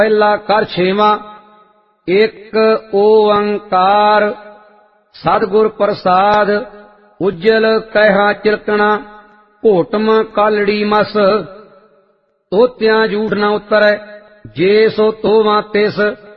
ਪਹਿਲਾ ਕਰ ਛੇਵਾਂ। ਇੱਕ ਓੰਕਾਰ ਸਤਿਗੁਰ ਪ੍ਰਸਾਦ, ਉਜਲ ਕਹਿਆ ਚਿਲਕਣਾ, ਘੋਟਮ ਕਾਲੜੀ ਮਸ। ਤੋਤਿਆਂ ਜੂਠ ਨ ਉਤਰੈ, ਜੇ ਸੋ ਤੋਵਾਂ ਤਿਸ।